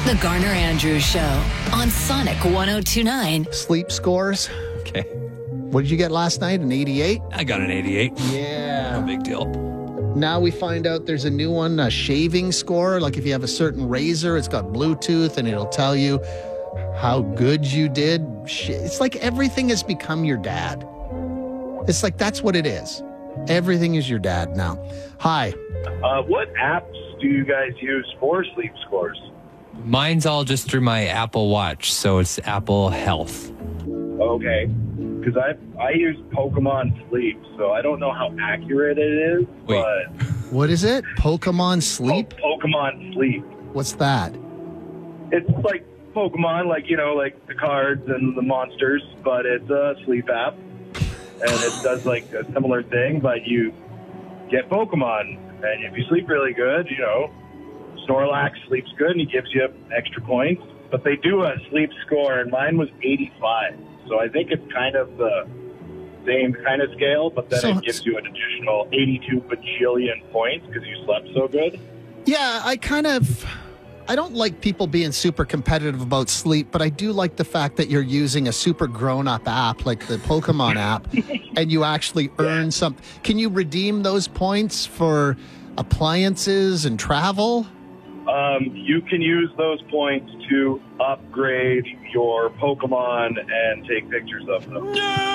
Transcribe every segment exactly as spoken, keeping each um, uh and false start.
The Garner Andrews Show on Sonic one oh two point nine. Sleep scores. Okay. What did you get last night? An eighty-eight? I got an eighty-eight. Yeah. No big deal. Now we find out there's a new one, a shaving score. Like if you have a certain razor, it's got Bluetooth and it'll tell you how good you did. It's like everything has become your dad. It's like that's what it is. Everything is your dad now. Hi. Uh, what apps do you guys use for sleep scores? Mine's all just through my Apple Watch, so it's Apple Health. Okay. Because I I use Pokemon Sleep, so I don't know how accurate it is, Wait. but... What is it? Pokemon Sleep? Po- Pokemon Sleep. What's that? It's like Pokemon, like, you know, like the cards and the monsters, but it's a sleep app. And it does like a similar thing, but you get Pokemon. And if you sleep really good, you know, Snorlax sleeps good and he gives you extra points. But they do a sleep score, and mine was eighty-five. So I think it's kind of the same kind of scale, but then So- it gives you an additional eighty-two bajillion points because you slept so good. Yeah, I kind of... I don't like people being super competitive about sleep, but I do like the fact that you're using a super grown-up app like the Pokemon app, and you actually earn some. Can you redeem those points for appliances and travel? Um, you can use those points to upgrade your Pokemon and take pictures of them.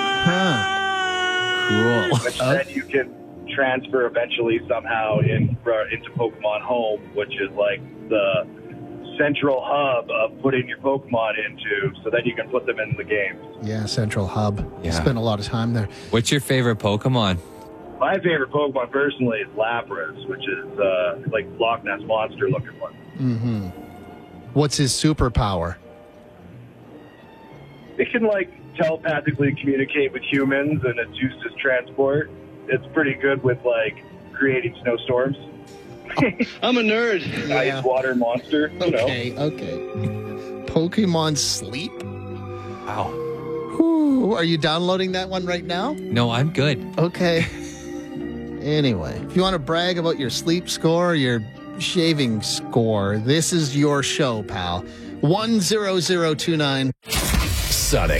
Huh. Cool. Which then you can transfer eventually somehow in, into Pokemon Home, which is like the central hub of putting your Pokemon into, so then you can put them in the games. Yeah, Central Hub. Yeah. Spent a lot of time there. What's your favorite Pokemon? My favorite Pokemon personally is Lapras, which is uh, like Loch Ness Monster looking one. Mm-hmm. What's his superpower? It can like telepathically communicate with humans, and it's used as transport. It's pretty good with like creating snowstorms. I'm a nerd. Yeah. Ice water monster, you know. Okay, okay. Pokemon Sleep? Wow. Whew. Are you downloading that one right now? No, I'm good. Okay. Anyway, if you want to brag about your sleep score, your shaving score, this is your show, pal. one zero zero two nine. Sonic